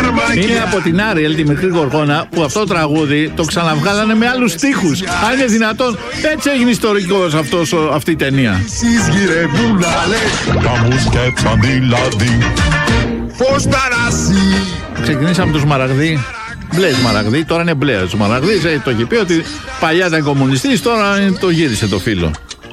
Είναι από την Άριελ, τη μικρή γοργόνα, που αυτό το τραγούδι το ξαναβγάλανε με άλλους στίχους. Αν είναι δυνατόν, έτσι έγινε ιστορικός αυτή η ταινία. Ξεκινήσαμε το Σμαραγδί. Μπλε Σμαραγδί, τώρα είναι μπλε Σμαραγδί. Το έχει πει ότι παλιά ήταν κομμουνιστής, τώρα το γύρισε το φίλο.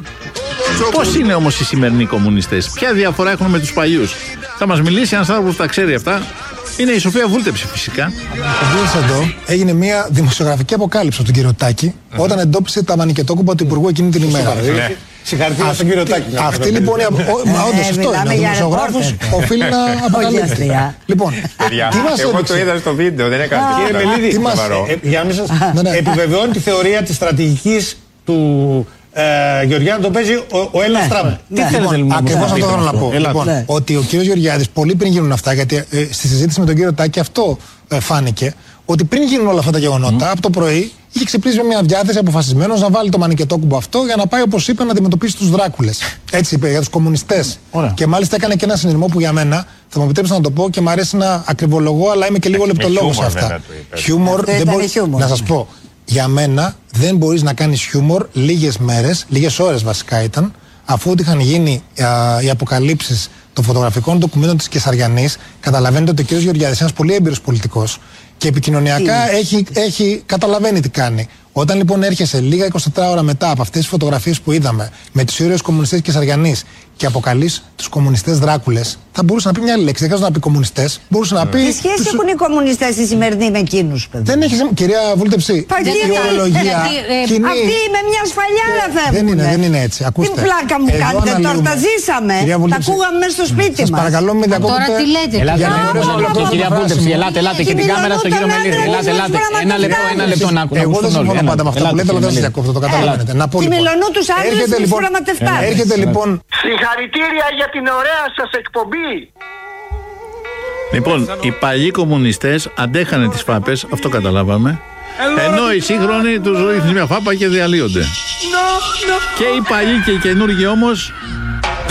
Πώς είναι όμως οι σημερινοί κομμουνιστές, ποια διαφορά έχουν με τους παλιούς? Θα μας μιλήσει ένας άνθρωπος που τα ξέρει αυτά. Είναι η Σοφία Βούλτεψη φυσικά. Εδώ έγινε μια δημοσιογραφική αποκάλυψη από τον κύριο Τάκη όταν εντόπισε τα μανικετόκουμπα του Υπουργού εκείνη την ημέρα. Συγχαρητήρια στον κύριο Τάκη. Αυτή λοιπόν. Όντως αυτό είναι. Ο δημοσιογράφος οφείλει να αποκαλύψει. Λοιπόν, εγώ το είδα στο βίντεο, δεν έκανα. Κύριε Μελίδη, για να σας επιβεβαιώνει τη θεωρία της στρατηγικής του Γεωργιάδη, το παίζει ο Έλληνας Τραμπ. Ακριβώς αυτό θέλω να πω. Ότι ο κύριος Γεωργιάδης, πολύ πριν γίνουν αυτά, γιατί στη συζήτηση με τον κύριο Τάκη αυτό φάνηκε, ότι πριν γίνουν όλα αυτά τα γεγονότα, από το πρωί είχε ξυπνήσει με μια διάθεση αποφασισμένος να βάλει το μανικετόκουμπο αυτό για να πάει, όπως είπε, να αντιμετωπίσει τους δράκουλες. Έτσι είπε, για τους κομμουνιστές. Και μάλιστα έκανε και ένα συνειρμό που για μένα, θα μου επιτρέψετε να το πω και μου αρέσει να ακριβολογώ, αλλά είμαι και λίγο λεπτολόγος σε αυτά. Χιούμορ, δεν μπορεί να σας πω. Για μένα δεν μπορείς να κάνεις χιούμορ λίγες μέρες, λίγες ώρες βασικά ήταν, αφού ότι είχαν γίνει οι αποκαλύψεις των φωτογραφικών ντοκουμέντων της Κεσαριανής. Καταλαβαίνετε ότι ο κ. Γεωργιάδης είναι ένας πολύ έμπειρος πολιτικός και επικοινωνιακά καταλαβαίνει τι κάνει. Όταν λοιπόν έρχεσαι λίγα 24 ώρα μετά από αυτές τις φωτογραφίες που είδαμε με τους ήρωες κομμουνιστές της Κεσαριανής και αποκαλείς τους κομμουνιστές δράκουλες, θα μπορούσε να πει μια άλλη λέξη. Δεν χρειάζεται να πει κομμουνιστές. Μπορούσε να πει. Τι σχέση έχουν οι κομμουνιστές οι σημερινοί με εκείνους, παιδί? Δεν έχει. Κυρία Βούλτεψη, η ορολογία. Αυτοί με μια σφαλιάρα φεύγουν. Δεν είναι έτσι. Ακούστε. Τι πλάκα μου κάνετε, τώρα τα ζήσαμε. Τα ακούγαμε μέσα στο σπίτι μας. Σας παρακαλώ, μην διακόπτετε. Τώρα τι λέτε? Κυρία Βούλτεψη, ελάτε και την κάμερα στον κύριο Μελίδη. Ελάτε. Ένα λεπτό να ακούσουμε. Εγώ δεν συμφωνώ πάντα με αυτά που λέτε, αλλά δεν σας διακόπτω. Το καταλαβαίνετε. Τη μελονού τους άντρες τους πραγματευτάδες. Έρχεται λοιπόν. Συγχαρητήρια για την ωραία σας εκπομπή. Λοιπόν, οι παλιοί κομμουνιστές αντέχανε τις φάπες, αυτό καταλάβαμε. Ενώ οι σύγχρονοι τους ρίχνουν μια φάπα και διαλύονται. Και οι παλιοί και οι καινούργοι όμως